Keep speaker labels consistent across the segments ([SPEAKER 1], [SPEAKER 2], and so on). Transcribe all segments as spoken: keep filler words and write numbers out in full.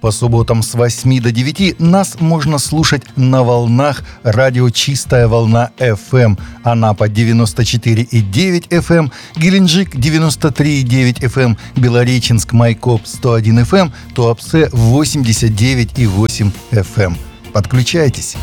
[SPEAKER 1] По субботам с восьми до девяти нас можно слушать на волнах радио «Чистая волна эф эм». Анапа девяносто четыре и девять эф эм, Геленджик девяносто три и девять эф эм, Белореченск Майкоп сто один эф эм, Туапсе восемьдесят девять и восемь эф эм. Подключайтесь.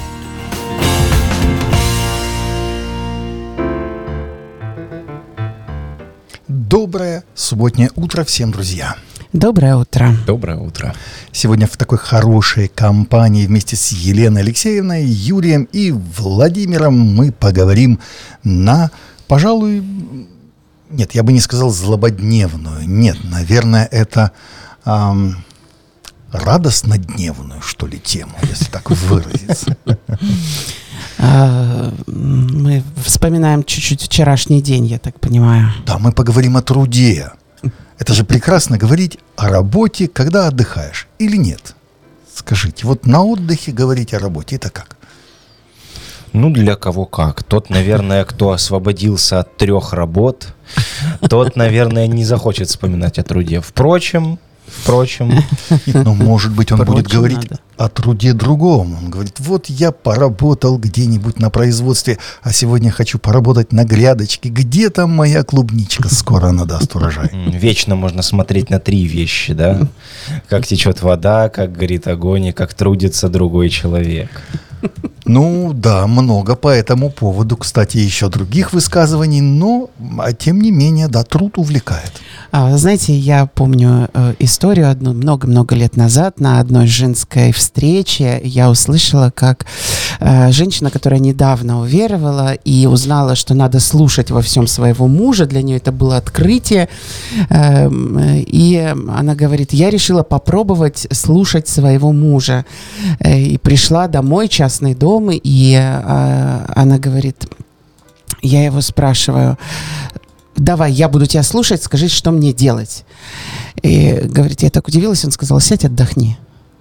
[SPEAKER 1] Доброе субботнее утро всем, друзья.
[SPEAKER 2] Доброе утро.
[SPEAKER 3] Доброе утро.
[SPEAKER 1] Сегодня в такой хорошей компании вместе с Еленой Алексеевной, Юрием и Владимиром мы поговорим на, пожалуй, нет, я бы не сказал злободневную, нет, наверное, это эм, радостнодневную, что ли, тему, если так выразиться.
[SPEAKER 2] Мы вспоминаем чуть-чуть вчерашний день, я так понимаю.
[SPEAKER 1] Да, мы поговорим о труде. Это же прекрасно говорить о работе, когда отдыхаешь, или нет? Скажите, вот на отдыхе говорить о работе, это как?
[SPEAKER 3] Ну, для кого как. Тот, наверное, кто освободился от трех работ, тот, наверное, не захочет вспоминать о труде. Впрочем, впрочем...
[SPEAKER 1] Но, может быть, он
[SPEAKER 2] Впрочем,
[SPEAKER 1] будет говорить
[SPEAKER 2] надо.
[SPEAKER 1] о труде другом. Он говорит, вот я поработал где-нибудь на производстве, а сегодня хочу поработать на грядочке. Где там моя клубничка? Скоро она даст урожай.
[SPEAKER 3] Вечно можно смотреть на три вещи, да? Как течет вода, как горит огонь и как трудится другой человек.
[SPEAKER 1] Ну, да, много по этому поводу, кстати, еще других высказываний, но, а, тем не менее, да, труд увлекает.
[SPEAKER 2] А, знаете, я помню э, историю одну много-много лет назад на одной женской встрече. Я услышала, как э, женщина, которая недавно уверовала и узнала, что надо слушать во всем своего мужа, для нее это было открытие, э, и она говорит, я решила попробовать слушать своего мужа. Э, и пришла домой, частный дом, и э, она говорит, я его спрашиваю, давай, я буду тебя слушать, скажи, что мне делать. И говорит, я так удивилась, он сказал, сядь, отдохни.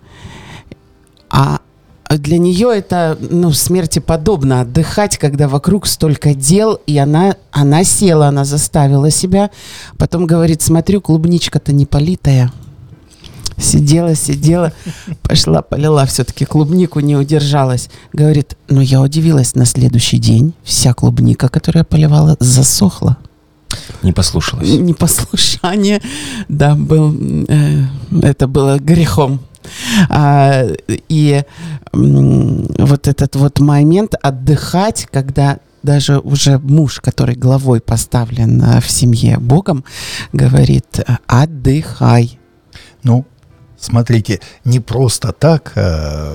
[SPEAKER 2] А для нее это, ну, смерти подобно, отдыхать, когда вокруг столько дел, и она, она села, она заставила себя, потом говорит, смотрю, клубничка-то не политая. Сидела, сидела, пошла, полила все-таки клубнику, не удержалась. Говорит, ну я удивилась, на следующий день вся клубника, которую я поливала, засохла.
[SPEAKER 3] Не послушалась.
[SPEAKER 2] Непослушание, да, был, э, это было грехом. А, и м, вот этот вот момент отдыхать, когда даже уже муж, который главой поставлен э, в семье Богом, говорит, отдыхай.
[SPEAKER 1] Ну, смотрите, не просто так э,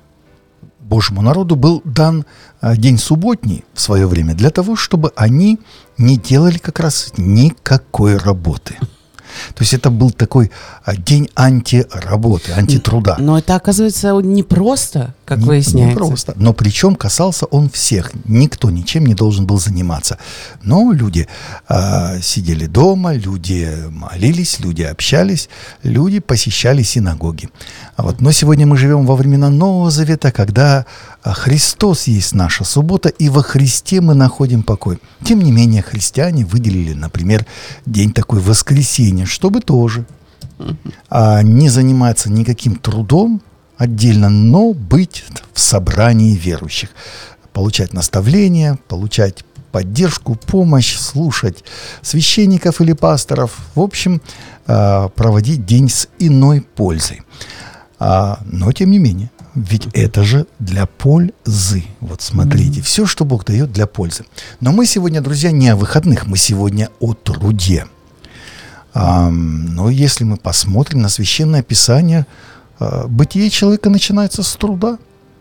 [SPEAKER 1] Божьему народу был дан э, день субботний в свое время для того, чтобы они не делали как раз никакой работы. То есть это был такой а, день антиработы, антитруда.
[SPEAKER 2] Но это, оказывается, не просто, как
[SPEAKER 1] не,
[SPEAKER 2] выясняется.
[SPEAKER 1] Не просто. Но причем касался он всех. Никто ничем не должен был заниматься. Но люди а, сидели дома, люди молились, люди общались, люди посещали синагоги. А вот, но сегодня мы живем во времена Нового Завета, когда Христос есть наша суббота, и во Христе мы находим покой. Тем не менее, христиане выделили, например, день такой воскресенья, чтобы тоже а, не заниматься никаким трудом отдельно, но быть в собрании верующих, получать наставления, получать поддержку, помощь, слушать священников или пасторов, в общем, а, проводить день с иной пользой. А, но, тем не менее, ведь это же для пользы. Вот смотрите, mm-hmm. все, что Бог дает для пользы. Но мы сегодня, друзья, не о выходных, мы сегодня о труде. А, но если мы посмотрим на Священное Писание, а, бытие человека начинается с труда.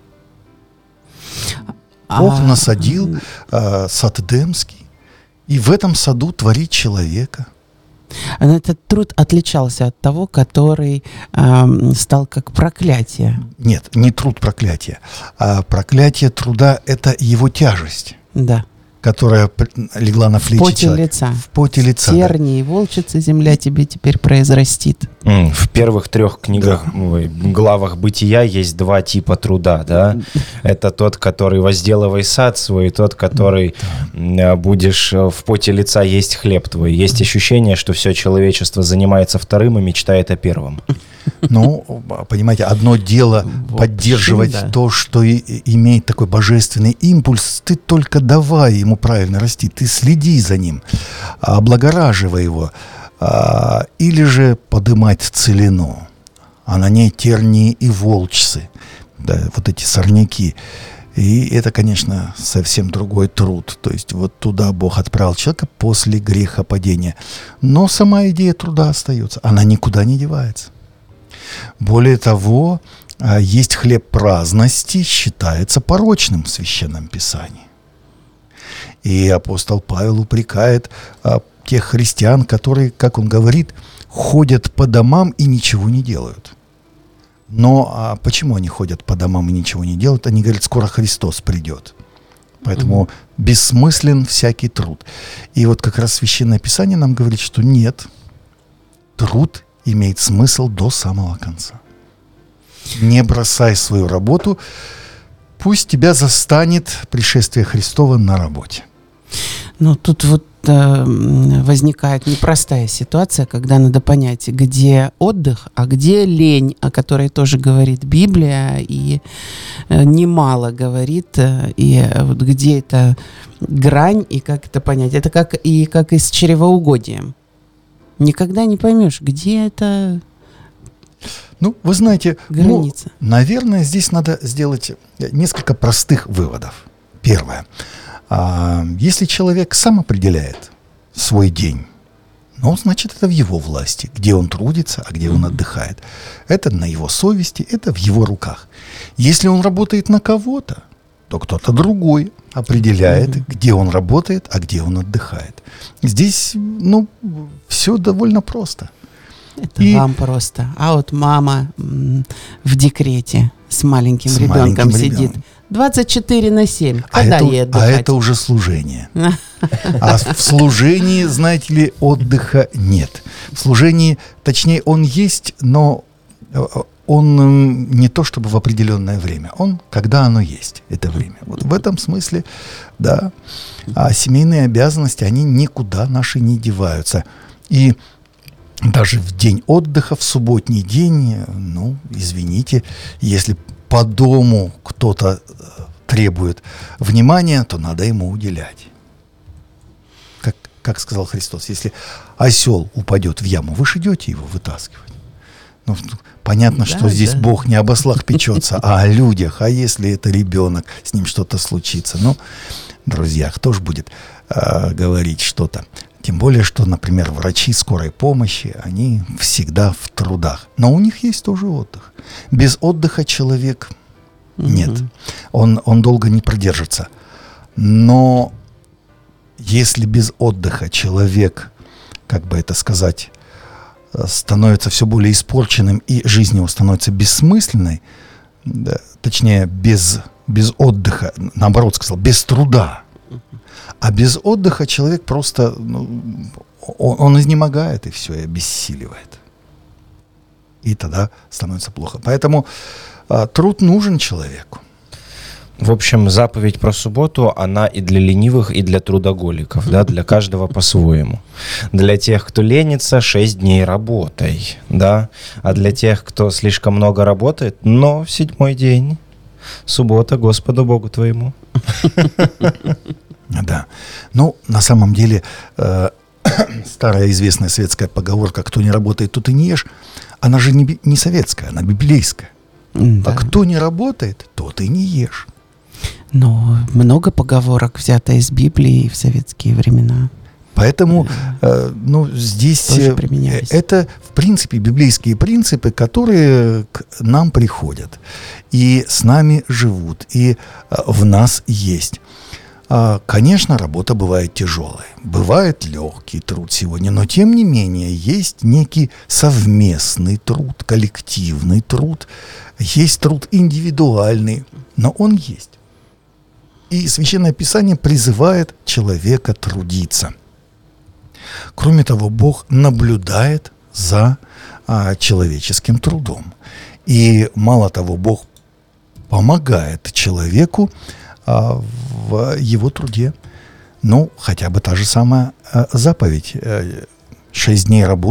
[SPEAKER 1] Бог а... насадил а, сад Эдемский, и в этом саду творит человека.
[SPEAKER 2] Этот труд отличался от того, который э, стал как проклятие.
[SPEAKER 1] Нет, не труд проклятия, а проклятие труда – это его тяжесть.
[SPEAKER 2] Да.
[SPEAKER 1] Которая легла на плечи
[SPEAKER 2] в поте
[SPEAKER 1] человека.
[SPEAKER 2] лица.
[SPEAKER 1] В поте лица.
[SPEAKER 2] Терни и волчица земля тебе теперь произрастит.
[SPEAKER 3] Mm, в первых трех книгах, да. ой, главах Бытия есть два типа труда, да? Это тот, который возделывай сад свой, и тот, который да. будешь в поте лица есть хлеб твой. Есть ощущение, что все человечество занимается вторым и мечтает о первом.
[SPEAKER 1] Ну, понимаете, одно дело
[SPEAKER 2] В
[SPEAKER 1] поддерживать
[SPEAKER 2] общем, да.
[SPEAKER 1] то, что и, и имеет такой божественный импульс. Ты только давай ему правильно расти, ты следи за ним, облагораживай его. А, или же подымать целину, а на ней тернии и волчцы, да, вот эти сорняки. И это, конечно, совсем другой труд. То есть вот туда Бог отправил человека после грехопадения. Но сама идея труда остается, она никуда не девается. Более того, есть хлеб праздности, считается порочным в Священном Писании. И апостол Павел упрекает тех христиан, которые, как он говорит, ходят по домам и ничего не делают. Но а почему они ходят по домам и ничего не делают? Они говорят, скоро Христос придет. Поэтому mm-hmm. бессмыслен всякий труд. И вот как раз Священное Писание нам говорит, что нет, труд имеет смысл до самого конца. Не бросай свою работу, пусть тебя застанет пришествие Христова на работе.
[SPEAKER 2] Ну, тут вот э, возникает непростая ситуация, когда надо понять, где отдых, а где лень, о которой тоже говорит Библия, и э, немало говорит, э, и вот где эта грань, и как это понять. Это как и как и с чревоугодием. Никогда не поймешь, где это
[SPEAKER 1] Ну, вы знаете,
[SPEAKER 2] граница.
[SPEAKER 1] Ну, наверное, здесь надо сделать несколько простых выводов. Первое. А, если человек сам определяет свой день, ну, значит, это в его власти, где он трудится, а где он отдыхает. Это на его совести, это в его руках. Если он работает на кого-то, то кто-то другой определяет, mm-hmm. где он работает, а где он отдыхает. Здесь, ну, все довольно просто.
[SPEAKER 2] Это
[SPEAKER 1] И...
[SPEAKER 2] вам просто. А вот мама м, в декрете с маленьким
[SPEAKER 1] С
[SPEAKER 2] ребенком
[SPEAKER 1] маленьким
[SPEAKER 2] сидит.
[SPEAKER 1] ребенком.
[SPEAKER 2] двадцать четыре на семь.
[SPEAKER 1] А
[SPEAKER 2] Когда
[SPEAKER 1] это,
[SPEAKER 2] ей
[SPEAKER 1] а
[SPEAKER 2] отдыхать?
[SPEAKER 1] это уже служение. А в служении, знаете ли, отдыха нет. В служении, точнее, он есть, но он не то чтобы в определенное время. Он, когда оно есть, это время. Вот в этом смысле, да. А семейные обязанности, они никуда наши не деваются. И даже в день отдыха, в субботний день, ну, извините, если по дому кто-то требует внимания, то надо ему уделять. Как, как сказал Христос, если осел упадет в яму, вы же идете его вытаскивать. Ну, понятно, да, что здесь да. Бог не об ослах печется, а о людях. А если это ребенок, с ним что-то случится? Ну, друзья, кто же будет э, говорить что-то? Тем более, что, например, врачи скорой помощи, они всегда в трудах. Но у них есть тоже отдых. Без отдыха человек нет. Mm-hmm. Он, он долго не продержится. Но если без отдыха человек, как бы это сказать, становится все более испорченным, и жизнь его становится бессмысленной, да, точнее, без, без отдыха, наоборот сказал, без труда. А без отдыха человек просто, ну, он, он изнемогает, и все, и обессиливает. И тогда становится плохо. Поэтому а, труд нужен человеку.
[SPEAKER 3] В общем, заповедь про субботу, она и для ленивых, и для трудоголиков, да, для каждого по-своему. Для тех, кто ленится, шесть дней работай, да, а для тех, кто слишком много работает, но в седьмой день, суббота Господу Богу твоему.
[SPEAKER 1] Да. Ну, на самом деле, э, старая известная светская поговорка «кто не работает, тот и не ешь», она же не, не советская, она библейская. Да. А кто не работает, тот и не ешь.
[SPEAKER 2] Но много поговорок взято из Библии в советские времена.
[SPEAKER 1] Поэтому э, ну, здесь э, это, в принципе, библейские принципы, которые к нам приходят и с нами живут, и э, в нас есть. Конечно, работа бывает тяжелая, бывает легкий труд сегодня, но тем не менее есть некий совместный труд, коллективный труд, есть труд индивидуальный, но он есть. И Священное Писание призывает человека трудиться. Кроме того, Бог наблюдает за а, человеческим трудом. И мало того, Бог помогает человеку в его труде. Ну, хотя бы та же самая заповедь. Шесть дней работай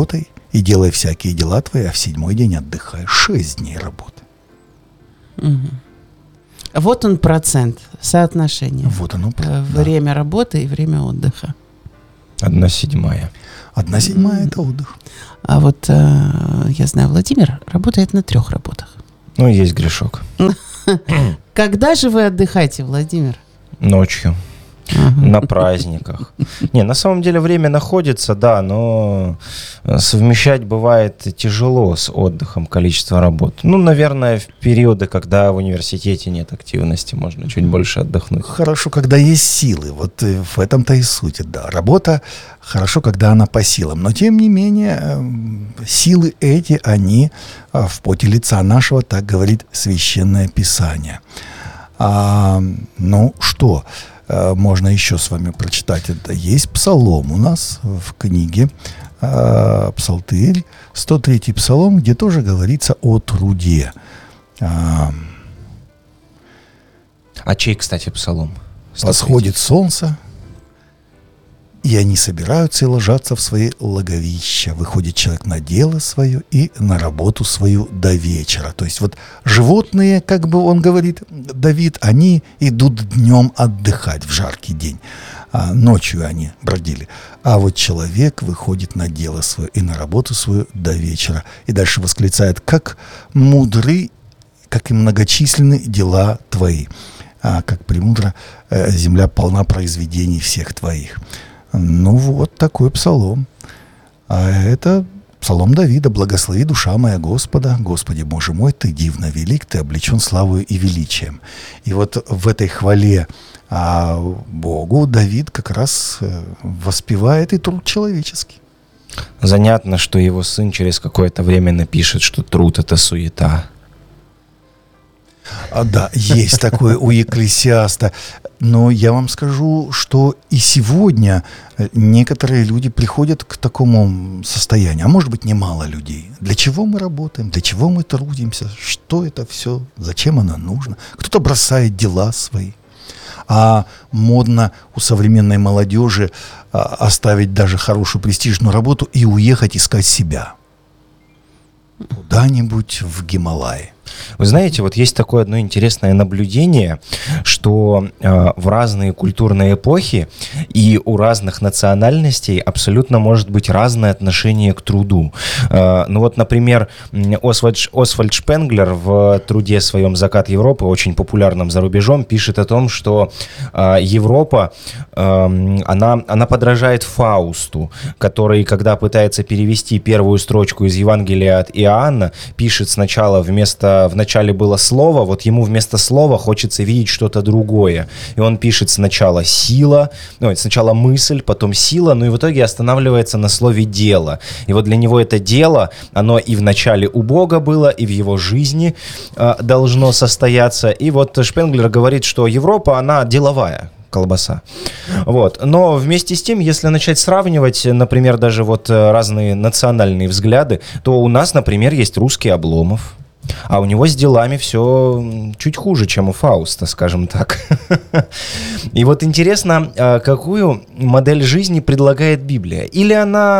[SPEAKER 1] и делай всякие дела твои, а в седьмой день отдыхай. Шесть дней работы.
[SPEAKER 2] Угу. Вот он процент, соотношение.
[SPEAKER 1] Вот оно. Да.
[SPEAKER 2] Время работы и время отдыха.
[SPEAKER 3] Одна седьмая.
[SPEAKER 1] Одна седьмая – это отдых.
[SPEAKER 2] А вот э, я знаю, Владимир работает на трех работах.
[SPEAKER 3] Ну, есть грешок.
[SPEAKER 2] Когда же вы отдыхаете, Владимир?
[SPEAKER 3] Ночью. Ага. На праздниках. Не, на самом деле время находится, да, но совмещать бывает тяжело с отдыхом количество работ. Ну, наверное, в периоды, когда в университете нет активности, можно чуть больше отдохнуть.
[SPEAKER 1] Хорошо, когда есть силы. Вот в этом-то и суть. Да, работа хорошо, когда она по силам. Но, тем не менее, силы эти, они в поте лица нашего, так говорит Священное Писание. А, ну, что... Можно еще с вами прочитать. Это есть псалом у нас в книге э, Псалтырь, сто третий псалом, где тоже говорится о труде. А,
[SPEAKER 3] а чей, кстати, псалом?
[SPEAKER 1] Восходит солнце, и они собираются и ложатся в свои логовища. Выходит человек на дело свое и на работу свою до вечера. То есть вот животные, как бы он говорит, Давид, они идут днем отдыхать в жаркий день. А ночью они бродили. А вот человек выходит на дело свое и на работу свою до вечера. И дальше восклицает, как мудры, как и многочисленны дела твои. А как премудра э, земля полна произведений всех твоих. Ну вот такой псалом. А это псалом Давида. «Благослови, душа моя, Господа. Господи, Боже мой, Ты дивно велик, Ты облечен славою и величием». И вот в этой хвале а, Богу Давид как раз воспевает и труд человеческий.
[SPEAKER 3] Занятно, что его сын через какое-то время напишет, что труд — это суета.
[SPEAKER 1] А, да, есть такое у Екклесиаста. Но я вам скажу, что и сегодня некоторые люди приходят к такому состоянию, а может быть немало людей. Для чего мы работаем, для чего мы трудимся, что это все, зачем оно нужно. Кто-то бросает дела свои. А модно у современной молодежи а, оставить даже хорошую престижную работу и уехать искать себя. Куда-нибудь в Гималаи.
[SPEAKER 3] Вы знаете, вот есть такое одно интересное наблюдение, что э, в разные культурные эпохи и у разных национальностей абсолютно может быть разное отношение к труду. Э, ну вот, например, Освальд, Освальд Шпенглер в труде своем «Закат Европы», очень популярном за рубежом, пишет о том, что э, Европа, э, она, она подражает Фаусту, который, когда пытается перевести первую строчку из Евангелия от Иоанна, пишет сначала вместо в начале было слово, вот ему вместо слова хочется видеть что-то другое. И он пишет сначала сила, ну, сначала мысль, потом сила, ну и в итоге останавливается на слове дело. И вот для него это дело, оно и в начале у Бога было, и в его жизни э, должно состояться. И вот Шпенглер говорит, что Европа, она деловая колбаса. Вот. Но вместе с тем, если начать сравнивать, например, даже вот разные национальные взгляды, то у нас, например, есть русский Обломов. А у него с делами все чуть хуже, чем у Фауста, скажем так. И вот интересно, какую модель жизни предлагает Библия? Или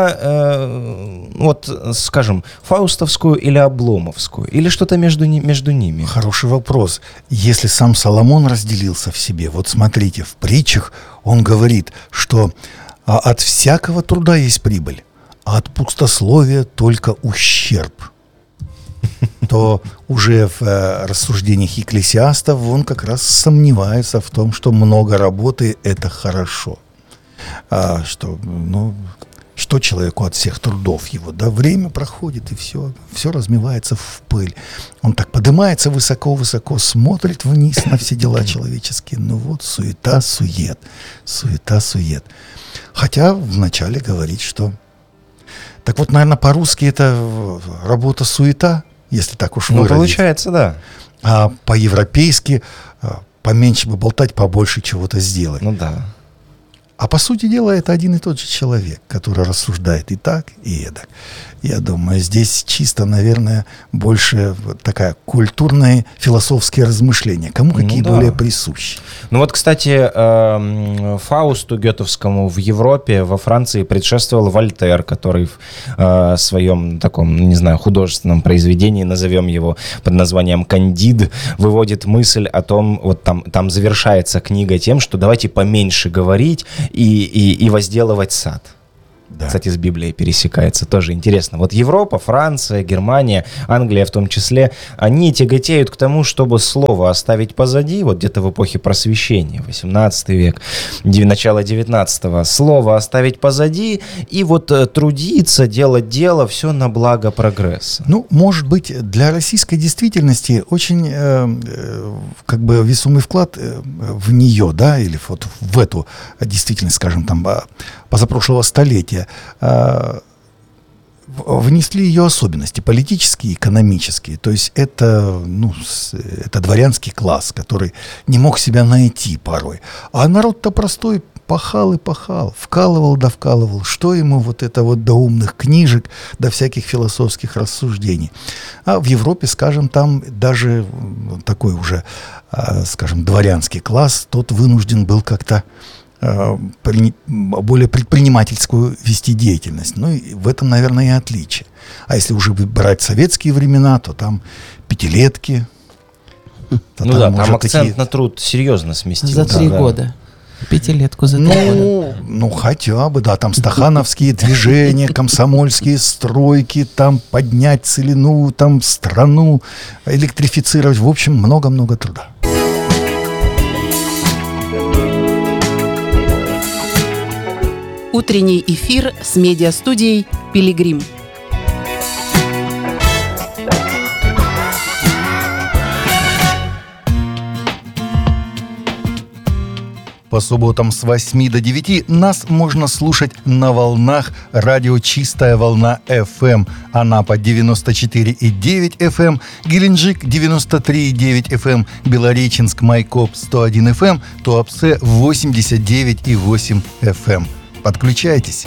[SPEAKER 3] она, вот, скажем, фаустовскую или обломовскую? Или что-то между, между ними?
[SPEAKER 1] Хороший вопрос. Если сам Соломон разделился в себе, вот смотрите, в притчах он говорит, что от всякого труда есть прибыль, а от пустословия только ущерб. То уже в э, рассуждениях Екклесиастов он как раз сомневается в том, что много работы – это хорошо. А, что, ну, что человеку от всех трудов его? Да, время проходит, и все, все размывается в пыль. Он так поднимается высоко-высоко, смотрит вниз на все дела человеческие. Ну вот, суета-сует, суета-сует. Хотя вначале говорит, что... Так вот, наверное, по-русски это работа-суета, если так уж выразить.
[SPEAKER 3] Ну, получается, да.
[SPEAKER 1] А по-европейски поменьше бы болтать, побольше чего-то сделать.
[SPEAKER 3] Ну да.
[SPEAKER 1] А по сути дела это один и тот же человек, который рассуждает и так, и эдак. Я думаю, здесь чисто, наверное, больше вот такая культурные, философские размышления. Кому какие ну, да. более присущи.
[SPEAKER 3] Ну вот, кстати, Фаусту Гётовскому в Европе, во Франции предшествовал Вольтер, который в своем таком, не знаю, художественном произведении, назовем его под названием «Кандид», выводит мысль о том, вот там, там завершается книга тем, что давайте поменьше говорить и, и, и возделывать сад. Да. Кстати, с Библией пересекается, тоже интересно. Вот Европа, Франция, Германия, Англия в том числе, они тяготеют к тому, чтобы слово оставить позади, вот где-то в эпохе Просвещения, восемнадцатый век, начало девятнадцатого, слово оставить позади и вот трудиться, делать дело, все на благо прогресса.
[SPEAKER 1] Ну, может быть, для российской действительности очень э, э, как бы весомый вклад в нее, да, или вот в эту действительность, скажем, там, позапрошлого столетия, внесли ее особенности политические, экономические. То есть это, ну, это дворянский класс, который не мог себя найти порой. А народ-то простой пахал и пахал, вкалывал да вкалывал. Что ему вот это вот до умных книжек, до всяких философских рассуждений. А в Европе, скажем, там даже такой уже, скажем, дворянский класс, тот вынужден был как-то более предпринимательскую вести деятельность. Ну, и в этом, наверное, и отличие. А если уже брать советские времена, то там пятилетки.
[SPEAKER 3] То ну там да, там акцент такие... на труд серьезно сместился.
[SPEAKER 2] За три да. года. Пятилетку за три
[SPEAKER 1] ну,
[SPEAKER 2] года.
[SPEAKER 1] Ну, хотя бы, да, там стахановские движения, комсомольские стройки, там поднять целину, там страну, электрифицировать. В общем, много-много труда.
[SPEAKER 2] Утренний эфир с медиастудией «Пилигрим».
[SPEAKER 1] По субботам с восьми до девяти нас можно слушать на волнах радио «Чистая волна эф эм». Анапа девяносто четыре и девять эф эм, Геленджик девяносто три и девять эф эм, Белореченск, Майкоп сто один эф эм, Туапсе восемьдесят девять и восемь эф эм. Подключайтесь.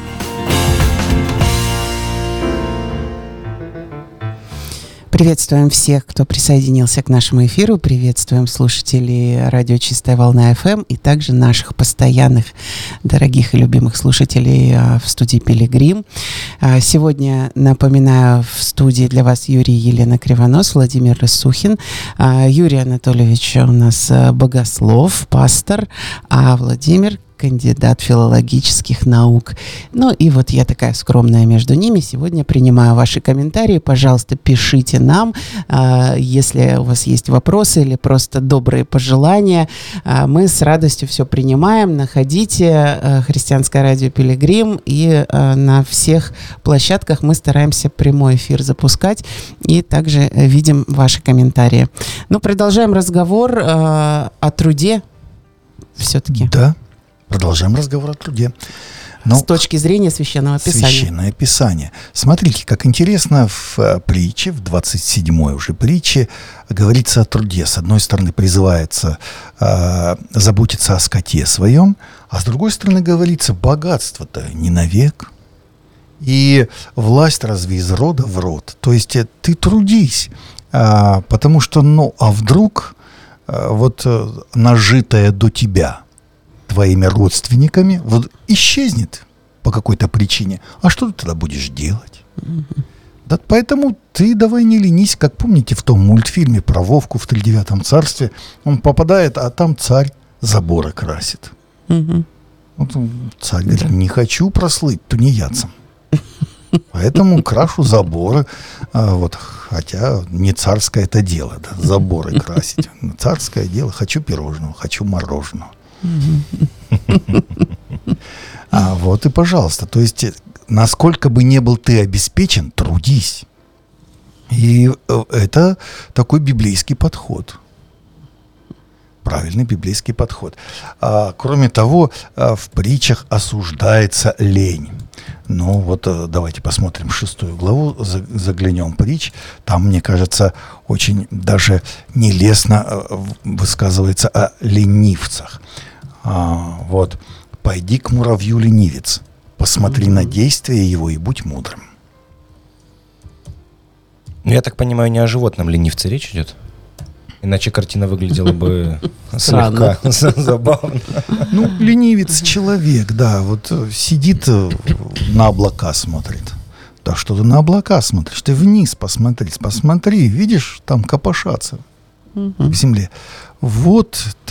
[SPEAKER 2] Приветствуем всех, кто присоединился к нашему эфиру. Приветствуем слушателей радио «Чистая волна эф эм» и также наших постоянных, дорогих и любимых слушателей в студии «Пилигрим». Сегодня, напоминаю, в студии для вас Юрий и Елена Кривонос, Владимир Рысухин. Юрий Анатольевич у нас богослов, пастор, а Владимир — кандидат филологических наук. Ну и вот я такая скромная между ними. Сегодня принимаю ваши комментарии. Пожалуйста, пишите нам, э, если у вас есть вопросы или просто добрые пожелания. Э, мы с радостью все принимаем. Находите э, «Христианское радио Пилигрим», и э, на всех площадках мы стараемся прямой эфир запускать и также э, видим ваши комментарии. Ну, продолжаем разговор э, о труде все-таки.
[SPEAKER 1] Да. Продолжаем разговор о труде. Но
[SPEAKER 2] с точки зрения Священного Писания.
[SPEAKER 1] Священное Писание. Смотрите, как интересно в притче, в двадцать седьмой уже притче, говорится о труде. С одной стороны, призывается э, заботиться о скоте своем, а с другой стороны, говорится, богатство-то не навек. И власть разве из рода в род. То есть ты трудись, э, потому что, ну, а вдруг э, вот э, нажитое до тебя твоими родственниками вот исчезнет по какой-то причине. А что ты тогда будешь делать? Mm-hmm. Да, поэтому ты давай не ленись, как помните в том мультфильме про Вовку в тридевятом царстве. Он попадает, а там царь заборы красит. Mm-hmm. Вот царь говорит, mm-hmm. не хочу прослыть тунеядцем. Поэтому крашу заборы. А, вот, хотя не царское это дело, да, заборы красить. Царское дело. Хочу пирожного, хочу мороженого. А вот и пожалуйста. То есть, насколько бы не был ты обеспечен, трудись. И это такой библейский подход. Правильный библейский подход. А, кроме того, в притчах осуждается лень. Ну вот давайте посмотрим шестую главу, заглянем притч. Там, мне кажется, очень даже нелестно высказывается о ленивцах. А, вот Пойди к муравью, ленивец, посмотри mm-hmm. на действия его и будь мудрым.
[SPEAKER 3] Ну, я так понимаю, не о животном ленивце речь идет? Иначе картина выглядела бы слегка забавно.
[SPEAKER 1] Ну, ленивец человек, да, вот сидит, на облака смотрит. Да что ты на облака смотришь? Ты вниз посмотри, посмотри, видишь, там копошатся в земле. Вот